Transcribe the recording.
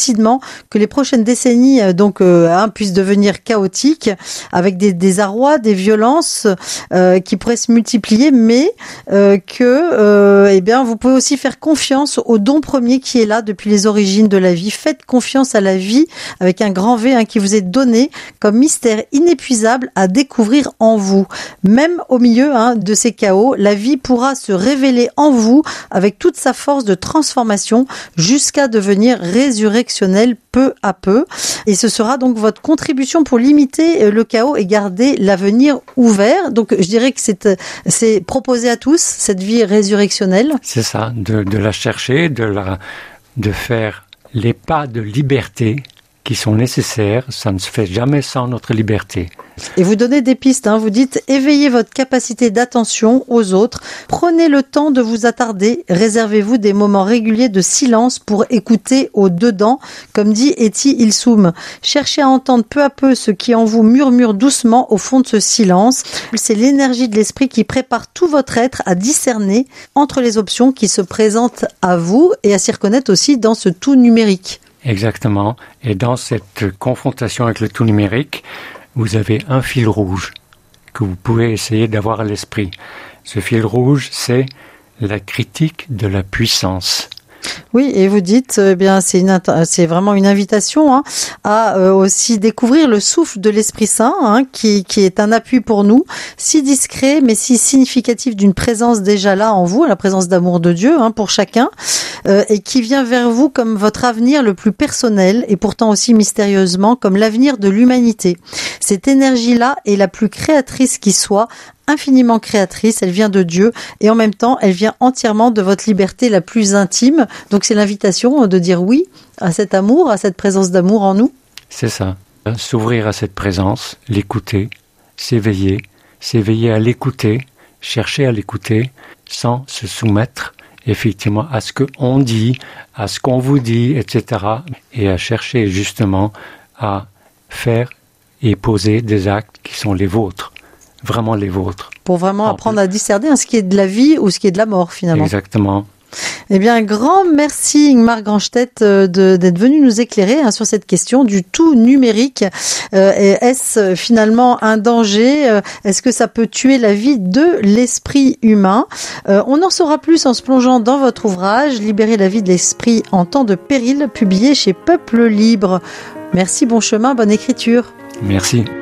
que les prochaines décennies puissent devenir chaotiques avec des désarrois, des violences qui pourraient se multiplier, mais vous pouvez aussi faire confiance au don premier qui est là depuis les origines de la vie. Faites confiance à la vie avec un grand V qui vous est donné comme mystère inépuisable à découvrir en vous. Même au milieu de ces chaos, la vie pourra se révéler en vous avec toute sa force de transformation jusqu'à devenir résurrectionnelle peu à peu. Et ce sera donc votre contribution pour limiter le chaos et garder l'avenir ouvert. Donc je dirais que c'est proposé à tous, cette vie résurrectionnelle. C'est ça, de la chercher, de faire les pas de liberté qui sont nécessaires. Ça ne se fait jamais sans notre liberté. Et vous donnez des pistes, vous dites éveillez votre capacité d'attention aux autres, prenez le temps de vous attarder, réservez-vous des moments réguliers de silence pour écouter au dedans, comme dit Etty Hillesum. Cherchez à entendre peu à peu ce qui en vous murmure doucement au fond de ce silence. C'est l'énergie de l'esprit qui prépare tout votre être à discerner entre les options qui se présentent à vous et à s'y reconnaître aussi dans ce tout numérique. Exactement. Et dans cette confrontation avec le tout numérique, vous avez un fil rouge que vous pouvez essayer d'avoir à l'esprit. Ce fil rouge, c'est la critique de la puissance. Oui, et vous dites, c'est vraiment une invitation à aussi découvrir le souffle de l'Esprit Saint, qui est un appui pour nous, si discret mais si significatif d'une présence déjà là en vous, la présence d'amour de Dieu pour chacun, et qui vient vers vous comme votre avenir le plus personnel et pourtant aussi mystérieusement comme l'avenir de l'humanité. Cette énergie-là est la plus créatrice qui soit, infiniment créatrice, elle vient de Dieu et en même temps elle vient entièrement de votre liberté la plus intime. Donc c'est l'invitation de dire oui à cet amour, à cette présence d'amour en nous. C'est ça, s'ouvrir à cette présence, l'écouter, s'éveiller à l'écouter, chercher à l'écouter sans se soumettre effectivement à ce qu'on dit, à ce qu'on vous dit, etc. Et à chercher justement à faire et poser des actes qui sont les vôtres. Vraiment les vôtres. Pour vraiment apprendre à discerner ce qui est de la vie ou ce qui est de la mort finalement. Exactement. Eh bien, un grand merci Ingmar Granstedt d'être venu nous éclairer sur cette question du tout numérique. Est-ce finalement un danger ? Est-ce que ça peut tuer la vie de l'esprit humain ? On en saura plus en se plongeant dans votre ouvrage « Libérer la vie de l'esprit en temps de péril », publié chez Peuple Libre. Merci, bon chemin, bonne écriture. Merci.